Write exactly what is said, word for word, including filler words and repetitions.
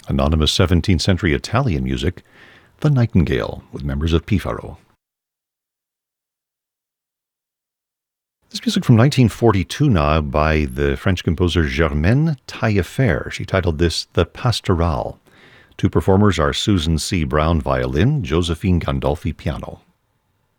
Anonymous seventeenth century Italian music, The Nightingale, with members of Pifaro. This music from nineteen forty-two now by the French composer Germaine Taillefer. She titled this The Pastorale. Two performers are Susan C. Brown, violin, Josephine Gandolfi, piano.